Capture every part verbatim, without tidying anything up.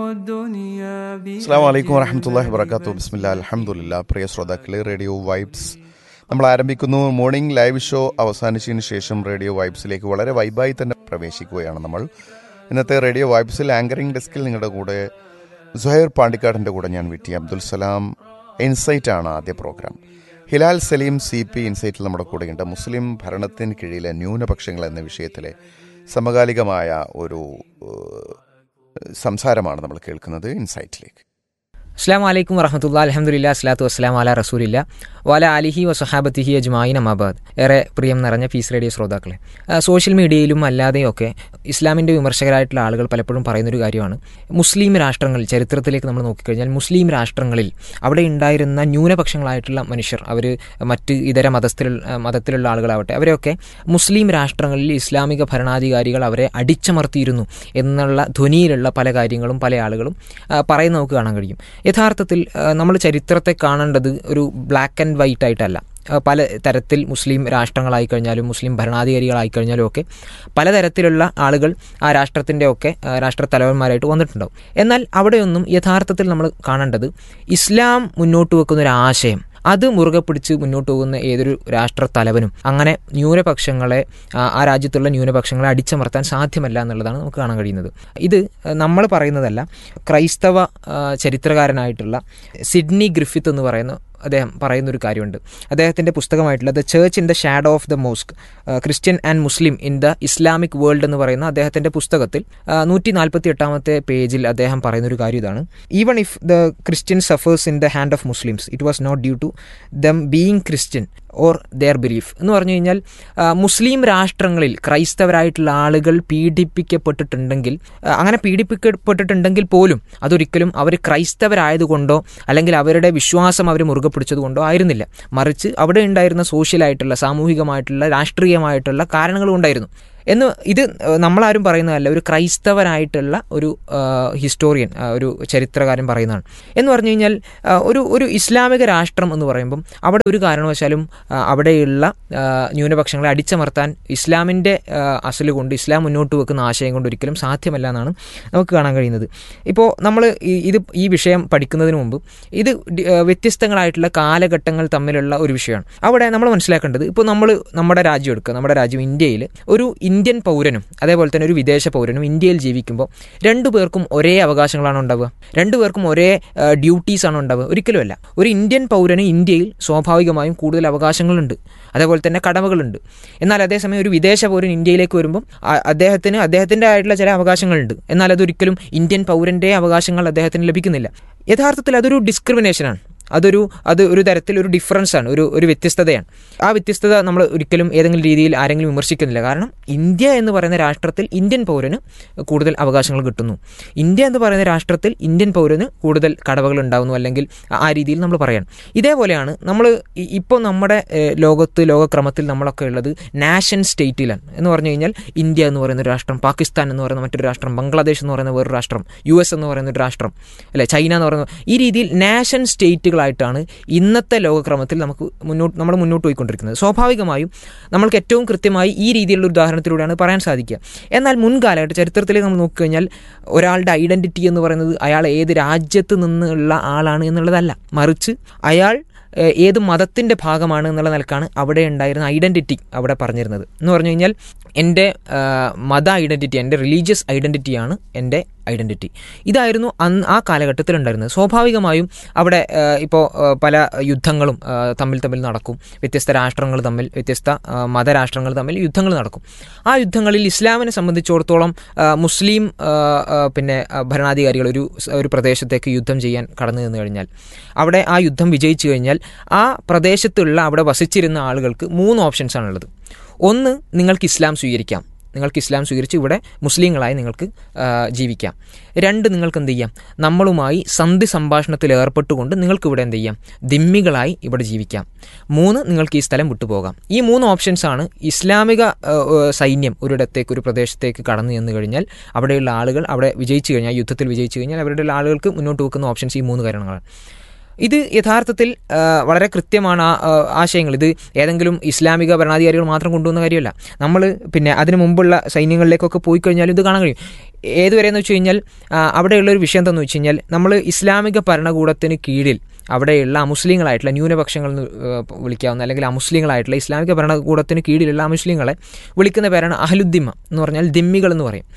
അസ്സലാമു അലൈക്കും വറഹ്മത്തുള്ളാഹി വബറകാതുഹു. ബിസ്മില്ലാ അൽഹംദുലില്ലാ. പ്രിയ ശ്രോതാക്കളെ, റേഡിയോ വൈബ്സ് നമ്മൾ ആരംഭിക്കുന്നു. മോർണിംഗ് ലൈവ് ഷോ അവസാനിച്ചതിന് ശേഷം റേഡിയോ വൈബ്സിലേക്ക് വളരെ വൈബായി തന്നെ പ്രവേശിക്കുകയാണ് നമ്മൾ. ഇന്നത്തെ റേഡിയോ വൈബ്സിൽ ആങ്കറിംഗ് ഡെസ്കിൽ നിങ്ങളുടെ കൂടെ സുഹൈർ പാണ്ടിക്കാടിൻ്റെ കൂടെ ഞാൻ V T Abdul Salam. Insight ആണ് ആദ്യ programme. Hilal Saleem C P ഇൻസൈറ്റിൽ നമ്മുടെ കൂടെയുണ്ട്. മുസ്ലിം ഭരണത്തിന് കീഴിലെ ന്യൂനപക്ഷങ്ങൾ എന്ന വിഷയത്തിലെ സമകാലികമായ ഒരു സംസാരമാണ് നമ്മൾ കേൾക്കുന്നത് ഇൻസൈറ്റിലേക്ക്. അസ്സലാമു അലൈക്കും വറഹ്മത്തുള്ളാഹി അൽഹംദുലില്ലാ അസ്സലാത്തു വസ്സലാമു അലാ റസൂലില്ലാ വഅല ആലിഹി വസഹാബത്തിഹി അജ്മായിൻ അമാബാദ്. ഏറെ പ്രിയം നിറഞ്ഞ പീസ് റേഡിയോ ശ്രോതാക്കളെ, സോഷ്യൽ മീഡിയയിലും അല്ലാതെയൊക്കെ ഇസ്ലാമിൻ്റെ വിമർശകരായിട്ടുള്ള ആളുകൾ പലപ്പോഴും പറയുന്നൊരു കാര്യമാണ്, മുസ്ലിം രാഷ്ട്രങ്ങളിൽ, ചരിത്രത്തിലേക്ക് നമ്മൾ നോക്കിക്കഴിഞ്ഞാൽ മുസ്ലിം രാഷ്ട്രങ്ങളിൽ അവിടെ ഉണ്ടായിരുന്ന ന്യൂനപക്ഷങ്ങളായിട്ടുള്ള മനുഷ്യർ, അവർ മറ്റ് ഇതര മതസ്ഥിലുള്ള മതത്തിലുള്ള ആളുകളാവട്ടെ, അവരെയൊക്കെ മുസ്ലിം രാഷ്ട്രങ്ങളിൽ ഇസ്ലാമിക ഭരണാധികാരികൾ അവരെ അടിച്ചമർത്തിയിരുന്നു എന്നുള്ള ധ്വനിയിലുള്ള പല കാര്യങ്ങളും പല ആളുകളും പറയുന്നത് നമുക്ക് കാണാൻ കഴിയും. യഥാർത്ഥത്തിൽ നമ്മൾ ചരിത്രത്തെ കാണേണ്ടത് ഒരു ബ്ലാക്ക് ആൻഡ് വൈറ്റ് ആയിട്ടല്ല. പല തരത്തിൽ മുസ്ലിം രാഷ്ട്രങ്ങളായി കഴിഞ്ഞാലും മുസ്ലിം ഭരണാധികാരികളായി കഴിഞ്ഞാലും ഒക്കെ പലതരത്തിലുള്ള ആളുകൾ ആ രാഷ്ട്രത്തിൻ്റെ ഒക്കെ രാഷ്ട്ര തലവന്മാരായിട്ട് വന്നിട്ടുണ്ടാവും. എന്നാൽ അവിടെയൊന്നും യഥാർത്ഥത്തിൽ നമ്മൾ കാണേണ്ടത് ഇസ്ലാം മുന്നോട്ട് വെക്കുന്ന ഒരു ആശയം, അത് മുറുകെ പിടിച്ച് മുന്നോട്ട് പോകുന്ന ഏതൊരു രാഷ്ട്ര തലവനും അങ്ങനെ ന്യൂനപക്ഷങ്ങളെ, ആ രാജ്യത്തുള്ള ന്യൂനപക്ഷങ്ങളെ അടിച്ചമർത്താൻ സാധ്യമല്ല എന്നുള്ളതാണ് നമുക്ക് കാണാൻ കഴിയുന്നത്. ഇത് നമ്മൾ പറയുന്നതല്ല. ക്രൈസ്തവ ചരിത്രകാരനായിട്ടുള്ള സിഡ്നി ഗ്രിഫിത്ത് എന്ന് പറയുന്ന അദ്ദേഹം പറയുന്നൊരു കാര്യമുണ്ട്. അദ്ദേഹത്തിൻ്റെ പുസ്തകമായിട്ടുള്ള the church in the shadow of the mosque, Christian and Muslim in the Islamic world എന്ന് പറയുന്ന അദ്ദേഹത്തിൻ്റെ പുസ്തകത്തിൽ നൂറ്റി നാൽപ്പത്തി എട്ടാമത്തെ പേജിൽ അദ്ദേഹം പറയുന്നൊരു കാര്യം ഇതാണ്: even if the Christian സഫേഴ്സ് in the hand of Muslims it was not due to them being Christian or there belief. എന്ന് പറഞ്ഞു കഴിഞ്ഞാൽ മുസ്ലിം രാഷ്ട്രങ്ങളിൽ ക്രൈസ്തവരായിട്ടുള്ള ആളുകൾ പീഡിപ്പിക്കപ്പെട്ടിട്ടുണ്ടെങ്കിൽ, അങ്ങനെ പീഡിപ്പിക്കപ്പെട്ടിട്ടുണ്ടെങ്കിൽ പോലും അതൊരിക്കലും അവർ ക്രൈസ്തവരായതുകൊണ്ടോ അല്ലെങ്കിൽ അവരുടെ വിശ്വാസം അവർ മുറുകെ പിടിച്ചതുകൊണ്ടോ ആയിരുന്നില്ല. മറിച്ച് അവിടെ ഉണ്ടായിരുന്ന സോഷ്യലായിട്ടുള്ള, സാമൂഹികമായിട്ടുള്ള, രാഷ്ട്രീയമായിട്ടുള്ള കാരണങ്ങളും ഉണ്ടായിരുന്നു എന്ന് ഇത് നമ്മളാരും പറയുന്നതല്ല. ഒരു ക്രൈസ്തവനായിട്ടുള്ള ഒരു ഹിസ്റ്റോറിയൻ, ഒരു ചരിത്രകാരൻ പറയുന്നതാണ്. എന്ന് പറഞ്ഞു കഴിഞ്ഞാൽ ഒരു ഒരു ഇസ്ലാമിക രാഷ്ട്രം എന്ന് പറയുമ്പം അവിടെ ഒരു കാരണവശാലും അവിടെയുള്ള ന്യൂനപക്ഷങ്ങളെ അടിച്ചമർത്താൻ ഇസ്ലാമിൻ്റെ അസല് കൊണ്ട്, ഇസ്ലാം മുന്നോട്ട് വെക്കുന്ന ആശയം കൊണ്ട് ഒരിക്കലും സാധ്യമല്ല എന്നാണ് നമുക്ക് കാണാൻ കഴിയുന്നത്. ഇപ്പോൾ നമ്മൾ ഇത് ഈ വിഷയം പഠിക്കുന്നതിന് മുമ്പ് ഇത് വ്യത്യസ്തങ്ങളായിട്ടുള്ള കാലഘട്ടങ്ങൾ തമ്മിലുള്ള ഒരു വിഷയമാണ്. അവിടെ നമ്മൾ മനസ്സിലാക്കേണ്ടത്, ഇപ്പോൾ നമ്മൾ നമ്മുടെ രാജ്യം എടുക്കുക, നമ്മുടെ രാജ്യം ഇന്ത്യയിൽ ഒരു ഇന്ത്യൻ പൗരനും അതേപോലെ തന്നെ ഒരു വിദേശ പൗരനും ഇന്ത്യയിൽ ജീവിക്കുമ്പോൾ രണ്ടു പേർക്കും ഒരേ അവകാശങ്ങളാണ് ഉണ്ടാവുക? രണ്ടു പേർക്കും ഒരേ ഡ്യൂട്ടീസ് ആണോ ഉണ്ടാവുക? ഒരിക്കലുമല്ല. ഒരു ഇന്ത്യൻ പൗരന് ഇന്ത്യയിൽ സ്വാഭാവികമായും കൂടുതൽ അവകാശങ്ങളുണ്ട്, അതേപോലെ തന്നെ കടമകളുണ്ട്. എന്നാൽ അതേസമയം ഒരു വിദേശ പൗരൻ ഇന്ത്യയിലേക്ക് വരുമ്പം അദ്ദേഹത്തിന് അദ്ദേഹത്തിൻ്റെ ആയിട്ടുള്ള ചില അവകാശങ്ങളുണ്ട്. എന്നാൽ അതൊരിക്കലും ഇന്ത്യൻ പൗരൻ്റെ അവകാശങ്ങൾ അദ്ദേഹത്തിന് ലഭിക്കുന്നില്ല. യഥാർത്ഥത്തിൽ അതൊരു ഡിസ്ക്രിമിനേഷനാണ്. അതൊരു അത് ഒരു തരത്തിലൊരു ഡിഫറൻസാണ്, ഒരു ഒരു വ്യത്യസ്തതയാണ്. ആ വ്യത്യസ്തത നമ്മൾ ഒരിക്കലും ഏതെങ്കിലും രീതിയിൽ ആരെങ്കിലും വിമർശിക്കുന്നില്ല. കാരണം ഇന്ത്യ എന്ന് പറയുന്ന രാഷ്ട്രത്തിൽ ഇന്ത്യൻ പൗരന് കൂടുതൽ അവകാശങ്ങൾ കിട്ടുന്നു, ഇന്ത്യ എന്ന് പറയുന്ന രാഷ്ട്രത്തിൽ ഇന്ത്യൻ പൗരന് കൂടുതൽ കടവകൾ ഉണ്ടാകുന്നു, അല്ലെങ്കിൽ ആ രീതിയിൽ നമ്മൾ പറയണം. ഇതേപോലെയാണ് നമ്മൾ ഇപ്പോൾ നമ്മുടെ ലോകത്ത്, ലോകക്രമത്തിൽ നമ്മളൊക്കെ ഉള്ളത് നാഷൻ സ്റ്റേറ്റിലാണ്. എന്ന് പറഞ്ഞു കഴിഞ്ഞാൽ ഇന്ത്യ എന്ന് പറയുന്ന ഒരു രാഷ്ട്രം, പാകിസ്ഥാൻ എന്ന് പറയുന്ന മറ്റൊരു രാഷ്ട്രം, ബംഗ്ലാദേശ് എന്ന് പറയുന്ന വേറൊരു രാഷ്ട്രം, യു എസ് എന്ന് പറയുന്ന ഒരു രാഷ്ട്രം, അല്ലെ, ചൈന എന്ന് പറയുന്ന, ഈ രീതിയിൽ നാഷൻ സ്റ്റേറ്റുകൾ ായിട്ടാണ് ഇന്നത്തെ ലോകക്രമത്തിൽ നമുക്ക് മുന്നോട്ട് നമ്മൾ മുന്നോട്ട് പോയിക്കൊണ്ടിരിക്കുന്നത്. സ്വാഭാവികമായും നമ്മൾക്ക് ഏറ്റവും കൃത്യമായി ഈ രീതിയിലുള്ള ഉദാഹരണത്തിലൂടെയാണ് പറയാൻ സാധിക്കുക. എന്നാൽ മുൻകാലഘട്ട ചരിത്രത്തിലേക്ക് നമ്മൾ നോക്കിക്കഴിഞ്ഞാൽ ഒരാളുടെ ഐഡൻറ്റിറ്റി എന്ന് പറയുന്നത് അയാൾ ഏത് രാജ്യത്ത് നിന്നുള്ള ആളാണ് എന്നുള്ളതല്ല, മറിച്ച് അയാൾ ഏത് മതത്തിൻ്റെ ഭാഗമാണ് എന്നുള്ള നിലക്കാണ് അവിടെ ഉണ്ടായിരുന്ന ഐഡൻറ്റിറ്റി അവിടെ പറഞ്ഞിരുന്നത്. എന്ന് പറഞ്ഞു കഴിഞ്ഞാൽ എൻ്റെ മത ഐഡൻറ്റിറ്റി, എൻ്റെ റിലീജിയസ് ഐഡൻറ്റിറ്റിയാണ് എൻ്റെ ഐഡൻറ്റിറ്റി. ഇതായിരുന്നു അന്ന് ആ കാലഘട്ടത്തിൽ ഉണ്ടായിരുന്നത്. സ്വാഭാവികമായും അവിടെ ഇപ്പോൾ പല യുദ്ധങ്ങളും തമ്മിൽ തമ്മിൽ നടക്കും. വ്യത്യസ്ത രാഷ്ട്രങ്ങൾ തമ്മിൽ, വ്യത്യസ്ത മതരാഷ്ട്രങ്ങൾ തമ്മിൽ യുദ്ധങ്ങൾ നടക്കും. ആ യുദ്ധങ്ങളിൽ ഇസ്ലാമിനെ സംബന്ധിച്ചിടത്തോളം മുസ്ലിം പിന്നെ ഭരണാധികാരികൾ ഒരു ഒരു പ്രദേശത്തേക്ക് യുദ്ധം ചെയ്യാൻ കടന്നു ചെന്ന് കഴിഞ്ഞാൽ, അവിടെ ആ യുദ്ധം വിജയിച്ചു കഴിഞ്ഞാൽ ആ പ്രദേശത്തുള്ള അവിടെ വസിച്ചിരുന്ന ആളുകൾക്ക് മൂന്ന് ഓപ്ഷൻസാണുള്ളത്. ഒന്ന്, നിങ്ങൾക്ക് ഇസ്ലാം സ്വീകരിക്കാം, നിങ്ങൾക്ക് ഇസ്ലാം സ്വീകരിച്ച് ഇവിടെ മുസ്ലിങ്ങളായി നിങ്ങൾക്ക് ജീവിക്കാം. രണ്ട്, നിങ്ങൾക്ക് എന്ത് ചെയ്യാം, നമ്മളുമായി സന്ധി സംഭാഷണത്തിൽ ഏർപ്പെട്ടുകൊണ്ട് നിങ്ങൾക്ക് ഇവിടെ എന്ത് ചെയ്യാം, ദിമ്മികളായി ഇവിടെ ജീവിക്കാം. മൂന്ന്, നിങ്ങൾക്ക് ഈ സ്ഥലം വിട്ടുപോകാം. ഈ മൂന്ന് ഓപ്ഷൻസാണ് ഇസ്ലാമിക സൈന്യം ഒരിടത്തേക്ക്, ഒരു പ്രദേശത്തേക്ക് കടന്നു ചെന്ന് കഴിഞ്ഞാൽ അവിടെയുള്ള ആളുകൾ അവിടെ വിജയിച്ചു കഴിഞ്ഞാൽ, യുദ്ധത്തിൽ വിജയിച്ചു കഴിഞ്ഞാൽ അവരുടെ ആളുകൾക്ക് മുന്നോട്ട് വെക്കുന്ന ഓപ്ഷൻസ് ഈ മൂന്ന് കാര്യങ്ങളാണ്. ഇത് യഥാർത്ഥത്തിൽ വളരെ കൃത്യമാണ്. ആ ആശയങ്ങൾ ഇത് ഏതെങ്കിലും ഇസ്ലാമിക ഭരണാധികാരികൾ മാത്രം കൊണ്ടുവന്ന കാര്യമല്ല. നമ്മൾ പിന്നെ അതിന് മുമ്പുള്ള സൈന്യങ്ങളിലേക്കൊക്കെ പോയി കഴിഞ്ഞാൽ ഇത് കാണാൻ കഴിയും. ഏതുവരെയെന്ന് വെച്ച് കഴിഞ്ഞാൽ അവിടെയുള്ളൊരു വിഷയം എന്താണെന്ന് വെച്ച് കഴിഞ്ഞാൽ നമ്മൾ ഇസ്ലാമിക ഭരണകൂടത്തിന് കീഴിൽ അവിടെയുള്ള അമുസ്ലിങ്ങളായിട്ടുള്ള ന്യൂനപക്ഷങ്ങൾ എന്ന് വിളിക്കാവുന്ന അല്ലെങ്കിൽ അമുസ്ലിങ്ങളായിട്ടുള്ള ഇസ്ലാമിക ഭരണകൂടത്തിന് കീഴിലുള്ള അമുസ്ലിങ്ങളെ വിളിക്കുന്ന പേരാണ് അഹ്ലുദ്ദിമ്മ എന്ന് പറഞ്ഞാൽ ദിമ്മികൾ എന്ന് പറയും.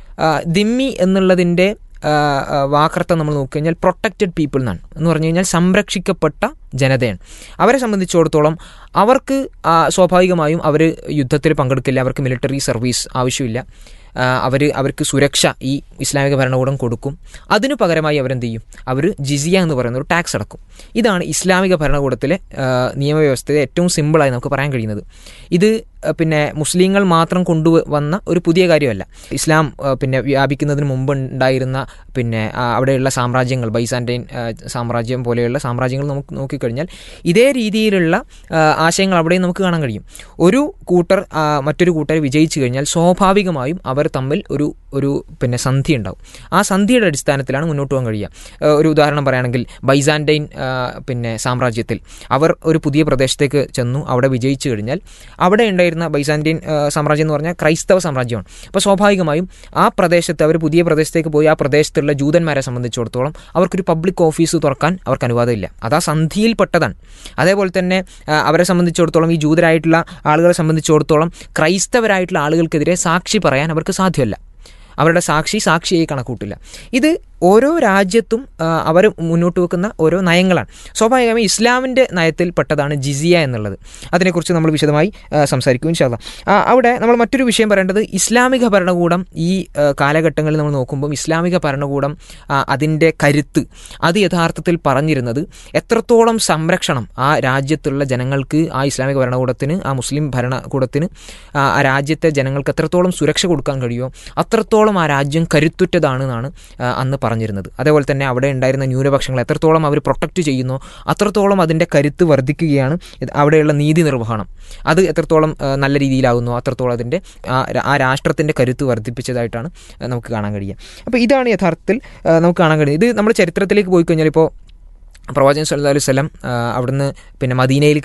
ദിമ്മി എന്നുള്ളതിൻ്റെ വാക്കർത്ഥം നമ്മൾ നോക്കിക്കഴിഞ്ഞാൽ പ്രൊട്ടക്റ്റഡ് പീപ്പിൾ എന്നാണ്. എന്ന് പറഞ്ഞു കഴിഞ്ഞാൽ സംരക്ഷിക്കപ്പെട്ട ജനതയാണ്. അവരെ സംബന്ധിച്ചിടത്തോളം അവർക്ക് സ്വാഭാവികമായും അവർ യുദ്ധത്തിൽ പങ്കെടുക്കില്ല, അവർക്ക് മിലിറ്ററി സർവീസ് ആവശ്യമില്ല, അവർ അവർക്ക് സുരക്ഷ ഈ ഇസ്ലാമിക ഭരണകൂടം കൊടുക്കും. അതിനു പകരമായി അവരെന്ത് ചെയ്യും? അവർ ജിസിയ എന്ന് പറയുന്ന ഒരു ടാക്സ് അടക്കും. ഇതാണ് ഇസ്ലാമിക ഭരണകൂടത്തിലെ നിയമവ്യവസ്ഥയെ ഏറ്റവും സിമ്പിളായി നമുക്ക് പറയാൻ കഴിയുന്നത്. ഇത് പിന്നെ മുസ്ലിങ്ങൾ മാത്രം കൊണ്ടുവന്ന ഒരു പുതിയ കാര്യമല്ല. ഇസ്ലാം പിന്നെ വ്യാപിക്കുന്നതിന് മുമ്പ് ഉണ്ടായിരുന്ന പിന്നെ അവിടെയുള്ള സാമ്രാജ്യങ്ങൾ, ബൈസാൻറ്റൈൻ സാമ്രാജ്യം പോലെയുള്ള സാമ്രാജ്യങ്ങൾ നമുക്ക് നോക്കിക്കഴിഞ്ഞാൽ ഇതേ രീതിയിലുള്ള ആശയങ്ങൾ അവിടെയും നമുക്ക് കാണാൻ കഴിയും. ഒരു കൂട്ടർ മറ്റൊരു കൂട്ടർ വിജയിച്ചു കഴിഞ്ഞാൽ സ്വാഭാവികമായും അവർ തമ്മിൽ ഒരു ഒരു പിന്നെ സന്ധി ഉണ്ടാവും. ആ സന്ധിയുടെ അടിസ്ഥാനത്തിലാണ് മുന്നോട്ട് പോകാൻ കഴിയുക. ഒരു ഉദാഹരണം പറയുകയാണെങ്കിൽ ബൈസാൻറ്റൈൻ പിന്നെ സാമ്രാജ്യത്തിൽ അവർ ഒരു പുതിയ പ്രദേശത്തേക്ക് ചെന്നു, അവിടെ വിജയിച്ചു കഴിഞ്ഞാൽ അവിടെ ഉണ്ടായിരുന്ന ബൈസാൻറ്റൈൻ സാമ്രാജ്യം എന്ന് പറഞ്ഞാൽ ക്രൈസ്തവ സാമ്രാജ്യമാണ്. അപ്പോൾ സ്വാഭാവികമായും ആ പ്രദേശത്ത് അവർ പുതിയ പ്രദേശത്തേക്ക് പോയി ആ പ്രദേശത്തുള്ള ജൂതന്മാരെ സംബന്ധിച്ചിടത്തോളം അവർക്കൊരു പബ്ലിക് ഓഫീസ് തുറക്കാൻ അവർക്ക് അനുവാദമില്ല. അത് ആ സന്ധിയിൽപ്പെട്ടതാണ്. അതേപോലെ തന്നെ അവരെ സംബന്ധിച്ചിടത്തോളം ഈ ജൂതരായിട്ടുള്ള ആളുകളെ സംബന്ധിച്ചിടത്തോളം ക്രൈസ്തവരായിട്ടുള്ള ആളുകൾക്കെതിരെ സാക്ഷി പറയാൻ അവർക്ക് സാധ്യമല്ല. അവരുടെ സാക്ഷി സാക്ഷിയായി കണക്കൂട്ടില്ല. ഇത് ഓരോ രാജ്യത്തും അവർ മുന്നോട്ട് വെക്കുന്ന ഓരോ നയങ്ങളാണ്. സ്വാഭാവികമായും ഇസ്ലാമിൻ്റെ നയത്തിൽ പെട്ടതാണ് ജിസിയ എന്നുള്ളത്. അതിനെക്കുറിച്ച് നമ്മൾ വിശദമായി സംസാരിക്കും ഇൻഷാ അല്ലാഹ്. അവിടെ നമ്മൾ മറ്റൊരു വിഷയം പറയേണ്ടത് ഇസ്ലാമിക ഭരണകൂടം ഈ കാലഘട്ടങ്ങളിൽ നമ്മൾ നോക്കുമ്പോൾ ഇസ്ലാമിക ഭരണകൂടം അതിൻ്റെ കരുത്ത് അത് യഥാർത്ഥത്തിൽ പറഞ്ഞിരുന്നത് എത്രത്തോളം സംരക്ഷണം ആ രാജ്യത്തുള്ള ജനങ്ങൾക്ക്, ആ ഇസ്ലാമിക ഭരണകൂടത്തിന്, ആ മുസ്ലിം ഭരണകൂടത്തിന് ആ രാജ്യത്തെ ജനങ്ങൾക്ക് എത്രത്തോളം സുരക്ഷ കൊടുക്കാൻ കഴിയുമോ അത്രത്തോളം ആ രാജ്യം കരുത്തുറ്റതാണെന്നാണ് അന്ന് പറഞ്ഞിരുന്നത്. അതേപോലെ തന്നെ അവിടെ ഉണ്ടായിരുന്ന ന്യൂനപക്ഷങ്ങൾ എത്രത്തോളം അവർ പ്രൊട്ടക്റ്റ് ചെയ്യുന്നോ അത്രത്തോളം അതിൻ്റെ കരുത്ത് വർദ്ധിക്കുകയാണ്. അവിടെയുള്ള നീതി നിർവഹണം അത് എത്രത്തോളം നല്ല രീതിയിലാകുന്നു അത്രത്തോളം അതിൻ്റെ ആ രാഷ്ട്രത്തിൻ്റെ കരുത്ത് വർദ്ധിപ്പിച്ചതായിട്ടാണ് നമുക്ക് കാണാൻ കഴിയുക. അപ്പോൾ ഇതാണ് യഥാർത്ഥത്തിൽ നമുക്ക് കാണാൻ കഴിയുന്നത്. ഇത് നമ്മൾ ചരിത്രത്തിലേക്ക് പോയി കഴിഞ്ഞാൽ ഇപ്പോൾ പ്രവാചകൻ സല്ലല്ലാഹു അലൈഹി വസല്ലം അവിടുന്ന് പിന്നെ മദീനയിലേക്ക്